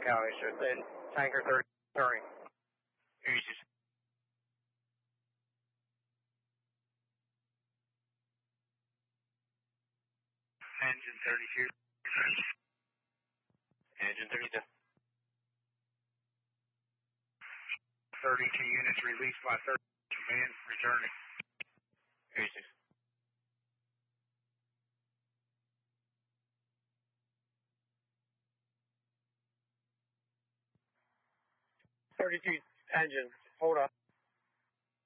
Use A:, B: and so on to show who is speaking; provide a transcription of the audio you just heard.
A: County, so then tanker 30 turning.
B: Easy. Engine 32.
A: Engine 32.
B: 32 units released by 30 command returning.
A: Easy. Engine, hold up.